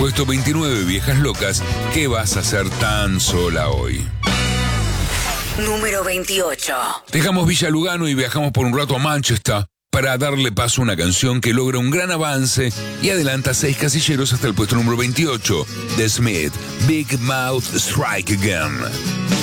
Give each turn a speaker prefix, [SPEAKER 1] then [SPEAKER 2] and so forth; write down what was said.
[SPEAKER 1] Puesto 29, Viejas Locas, ¿qué vas a hacer tan sola hoy?
[SPEAKER 2] Número 28.
[SPEAKER 1] Dejamos Villa Lugano y viajamos por un rato a Manchester para darle paso a una canción que logra un gran avance y adelanta 6 casilleros hasta el puesto número 28, The Smith, Big Mouth Strike Again.